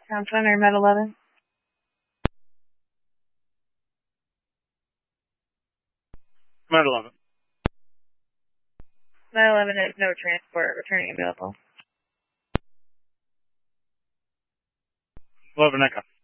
Town Center, Med 11. Med 11. Med 11 is no transport returning available. 11 Echo.